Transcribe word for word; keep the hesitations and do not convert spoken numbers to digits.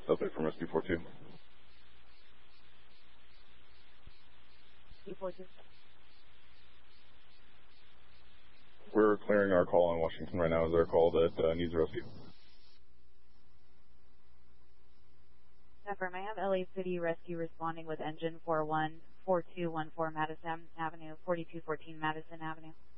Suspect from Rescue four two. four two. We're clearing our call on Washington right now. Is there a call that uh, needs a rescue? Affirm, I have L A City Rescue responding with engine four one four two one four Madison Avenue, forty-two fourteen Madison Avenue.